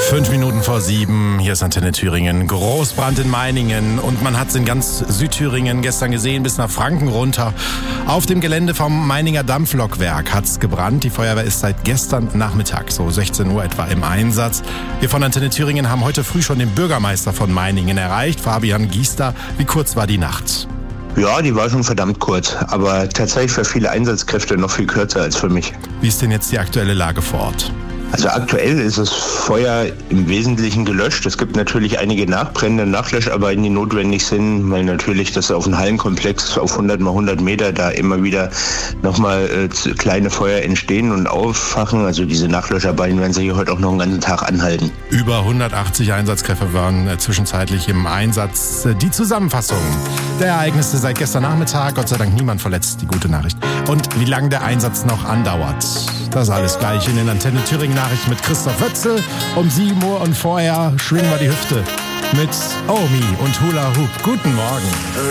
5:05. Hier ist Antenne Thüringen. Großbrand in Meiningen und man hat es in ganz Südthüringen gestern gesehen, bis nach Franken runter. Auf dem Gelände vom Meininger Dampflokwerk hat es gebrannt. Die Feuerwehr ist seit gestern Nachmittag, so 16 Uhr etwa, im Einsatz. Wir von Antenne Thüringen haben heute früh schon den Bürgermeister von Meiningen erreicht, Fabian Giester. Wie kurz war die Nacht? Ja, die war schon verdammt kurz, aber tatsächlich für viele Einsatzkräfte noch viel kürzer als für mich. Wie ist denn jetzt die aktuelle Lage vor Ort? Also aktuell ist das Feuer im Wesentlichen gelöscht. Es gibt natürlich einige Nachbrände, Nachlöscharbeiten, die notwendig sind, weil natürlich das auf einem Hallenkomplex auf 100 mal 100 Meter da immer wieder nochmal kleine Feuer entstehen und auffachen. Also diese Nachlöscharbeiten werden sich heute auch noch einen ganzen Tag anhalten. Über 180 Einsatzkräfte waren zwischenzeitlich im Einsatz. Die Zusammenfassung der Ereignisse seit gestern Nachmittag. Gott sei Dank niemand verletzt, die gute Nachricht. Und wie lange der Einsatz noch andauert. Das alles gleich in den Antenne Thüringen Nachrichten mit Christoph Wötzel um 7 Uhr und vorher schwingen wir die Hüfte mit Omi und Hula Hoop. Guten Morgen.